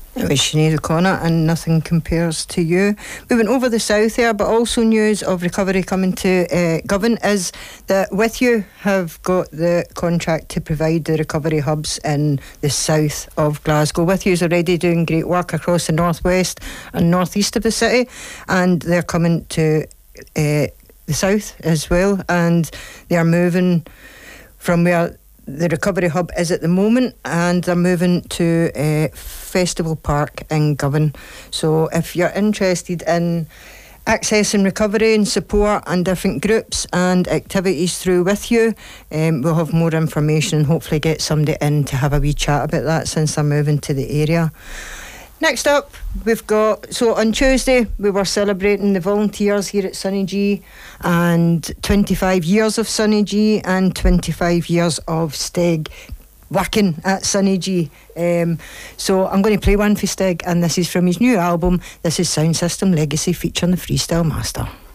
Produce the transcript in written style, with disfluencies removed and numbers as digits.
It was Sinead O'Connor and Nothing Compares to You. We went over the south there, but also news of recovery coming to Govan is that With You have got the contract to provide the recovery hubs in the south of Glasgow. With You is already doing great work across the northwest and northeast of the city, and they're coming to the south as well, and they are moving from where the recovery hub is at the moment, and they're moving to Festival Park in Govan. So if you're interested in accessing recovery and support and different groups and activities through With You, we'll have more information and hopefully get somebody in to have a wee chat about that since they're moving to the area. Next up, we've got, so on Tuesday we were celebrating the volunteers here at Sunny G, and 25 years of Sunny G and 25 years of Stig working at Sunny G. So I'm going to play one for Stig, and this is from his new album. This is Sound System Legacy featuring the Freestyle Master.